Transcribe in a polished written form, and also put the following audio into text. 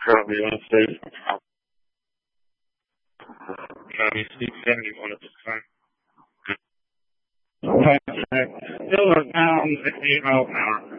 currently on stage. You speak to anyone at this time. Okay. Still around the 8 mile an hour.